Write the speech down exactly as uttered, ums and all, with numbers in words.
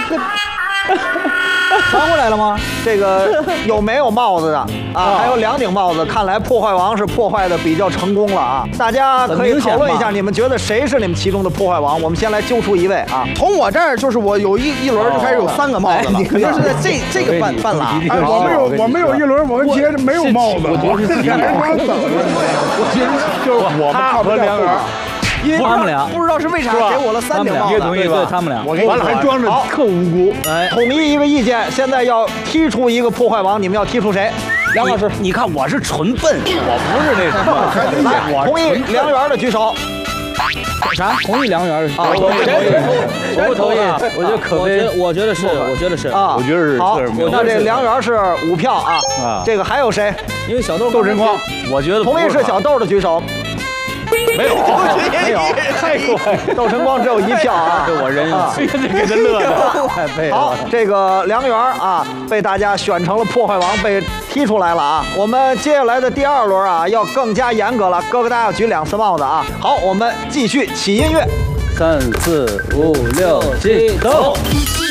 传回来了吗？ 这个有没有帽子的啊？还有两顶帽子，看来破坏王是破坏的比较成功了啊！大家可以讨论一下，你们觉得谁是你们其中的破坏王？我们先来揪出一位啊！ 从我这儿就是我有一一轮就开始有三个帽子了，肯定是在这这个半半拉。 哎，我们有我们有一轮，我跟杰没有帽子，我觉得是光等着。我觉得就是我们他和梁元。因为他们俩不知道是为啥给我了三顶帽子， 对对，他们俩， 我完了还装着特无辜。 哎，统一一个意见，现在要踢出一个破坏王，你们要踢出谁？ 梁老师，你看我是纯笨，我不是那什么。 来，同意梁元的举手。 啥？同意梁元啊？我不同意，我觉得可悲。我觉得是，我觉得是啊， 我觉得是。 好，那这梁元是五票啊。啊，这个还有谁？ 因为小豆窦晨光， 我觉得同意是小豆的举手。 没有， 没有，太乖。窦晨光只有一票啊！ 对我人这给他乐的， 太背了。 好，这个梁元啊，被大家选成了破坏王，被踢出来了啊！我们接下来的第二轮啊，要更加严格了，哥哥大家要举两次帽子啊！好，我们继续起音乐， 三四五六七，走。